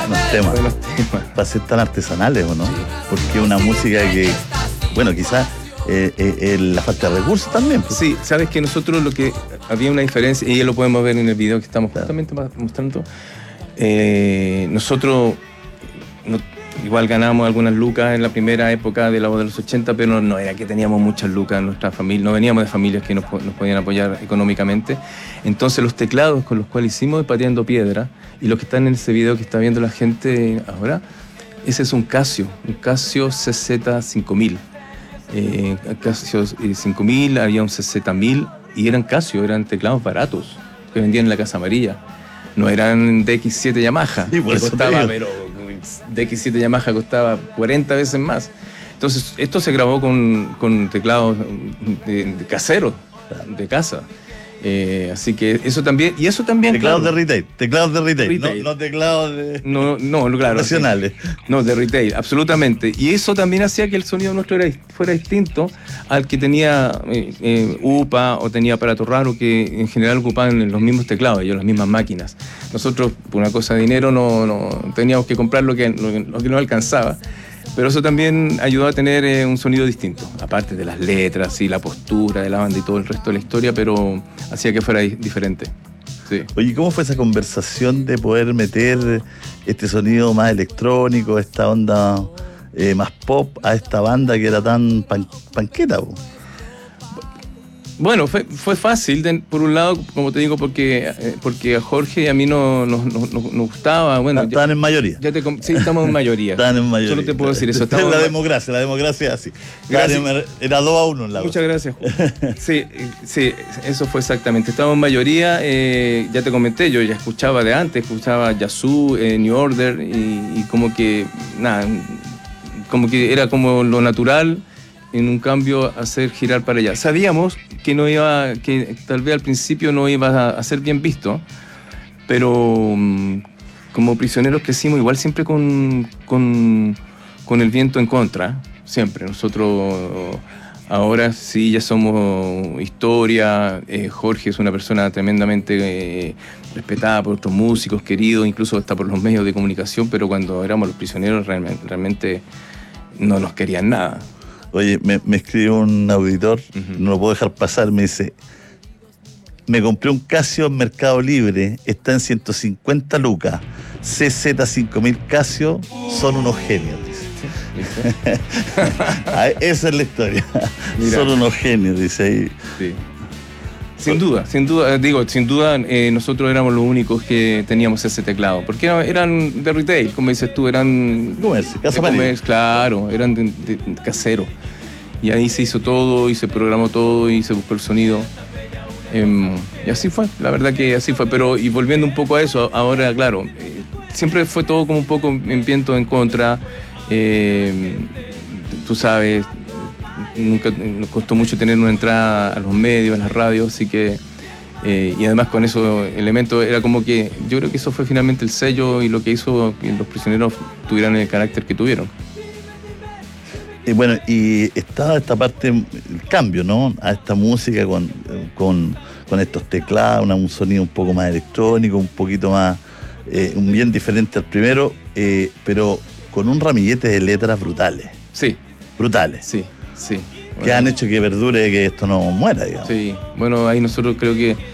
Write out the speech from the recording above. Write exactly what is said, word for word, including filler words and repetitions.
Buenos temas. Buenos temas. Para ser tan artesanales, ¿o no? Sí. Porque una música que, bueno, quizás eh, eh, eh, la falta de recursos también. Pues. Sí, sabes que nosotros lo que había una diferencia, y ya lo podemos ver en el video que estamos claro. justamente mostrando, eh, nosotros no, igual ganamos algunas lucas en la primera época de la voz de los ochenta, pero no era que teníamos muchas lucas en nuestra familia, no veníamos de familias que nos, nos podían apoyar económicamente. Entonces los teclados con los cuales hicimos de Pateando Piedra, y los que están en ese video que está viendo la gente ahora, ese es un Casio, un Casio C Z cinco mil. Eh, Casio cinco mil, había un C Z mil, y eran Casio, eran teclados baratos que vendían en la Casa Amarilla. No eran D X siete Yamaha, sí, que costaba, pero D X siete Yamaha costaba cuarenta veces más. Entonces, esto se grabó con, con teclados de, de caseros, de casa. Eh, así que eso también, y eso también... Teclados claro, de retail, teclados de retail, retail. No, no teclados de... No, no, claro. Nacionales. No, de retail, absolutamente. Y eso también hacía que el sonido nuestro era, fuera distinto al que tenía eh, eh, U P A o tenía aparato raro, que en general ocupaban los mismos teclados, ellos las mismas máquinas. Nosotros, por una cosa de dinero, no, no teníamos que comprar lo que, lo que, lo que nos alcanzaba. Pero eso también ayudó a tener eh, un sonido distinto, aparte de las letras y la postura de la banda y todo el resto de la historia, pero hacía que fuera diferente. Sí. Oye, ¿cómo fue esa conversación de poder meter este sonido más electrónico, esta onda eh, más pop a esta banda que era tan pan, panqueta? Po? Bueno, fue, fue fácil, de, por un lado, como te digo, porque, eh, porque a Jorge y a mí no, no, no, no, nos gustaba. Bueno, estaban en mayoría. Ya te, sí, estamos en mayoría. Estaban en mayoría. Solo te puedo decir eso. Estamos la democracia, la democracia es así. Gracias. Era dos a uno en la Muchas gracias, Juan. Sí, sí, eso fue exactamente. Estábamos en mayoría, eh, ya te comenté, yo ya escuchaba de antes, escuchaba Yazoo, eh, New Order, y, y como que, nada, como que era como lo natural en un cambio hacer girar para allá. Sabíamos que no iba, que tal vez al principio no iba a ser bien visto, pero um, como prisioneros crecimos igual siempre con, con, con el viento en contra, siempre. Nosotros ahora sí ya somos historia, eh, Jorge es una persona tremendamente eh, respetada por otros músicos, queridos, incluso hasta por los medios de comunicación, pero cuando éramos los prisioneros realmente, realmente no nos querían nada. Oye, me, me escribe un auditor, uh-huh. no lo puedo dejar pasar, me dice, me compré un Casio en Mercado Libre, está en ciento cincuenta lucas, C Z cinco mil Casio, son unos genios, dice. Esa es la historia. Mira. Son unos genios, dice ahí. Sí. Sin duda, sin duda, digo, sin duda eh, nosotros éramos los únicos que teníamos ese teclado, porque eran de retail, como dices tú, eran... Comercio, casa de comercio, claro, eran de, de, de casero. Y ahí se hizo todo, y se programó todo, y se buscó el sonido. Eh, y así fue, la verdad que así fue. Pero, y volviendo un poco a eso, ahora, claro, eh, siempre fue todo como un poco en viento en contra. Eh, tú sabes... Nunca nos costó mucho tener una entrada a los medios, a las radios, así que eh, y además con esos elementos era como que yo creo que eso fue finalmente el sello y lo que hizo que los prisioneros tuvieran el carácter que tuvieron. Y bueno, y estaba esta parte, el cambio, ¿no? A esta música con, con, con estos teclados, una, un sonido un poco más electrónico, un poquito más, eh, un bien diferente al primero, eh, pero con un ramillete de letras brutales. Sí. Brutales. Sí. Sí, que bueno. han hecho que perdure, que esto no muera, digamos. Sí, bueno, ahí nosotros creo que